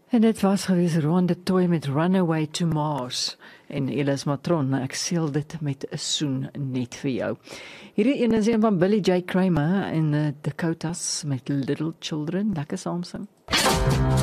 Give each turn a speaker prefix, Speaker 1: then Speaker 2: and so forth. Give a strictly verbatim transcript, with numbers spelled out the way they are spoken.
Speaker 1: En dit was gewees Ronde Toy met Runaway to Mars en Elis Matron, ek seel dit met 'n soen net vir jou. Hierdie een is een van Billy J. Kramer en the Dakotas met Little Children, lekker saam sing.